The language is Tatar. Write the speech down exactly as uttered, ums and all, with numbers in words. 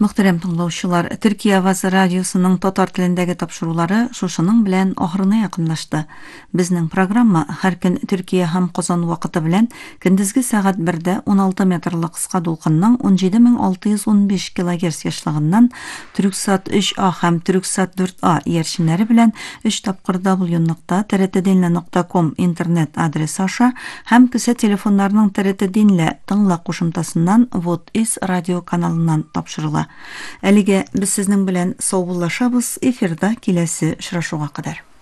Мөхтәрәм тыңлаучылар, Төркия Авазы радиосының татар телендәге тапшырулары шушының белән ахырына якынлашты. Безнең программа һәр көн Төркия һәм Казан вакыты белән көндезге сәгать бердә уналты метрлы кыска дулкынның он җиде мең алты йөз ун биш килогерц яшьлыгыннан Түрксат өч А һәм Түрксат дүрт А иярченнәре белән өч тапкыр даблюныкта т р т динле нокта ком интернет адресы аша һәм кесә телефоннарының т р т динле тыңла кушымтасыннан Вот из радио каналыннан тапшырыла. Әлегә без сезнең белән саубуллашабыз, эфирда киләсе очрашуга кадәр.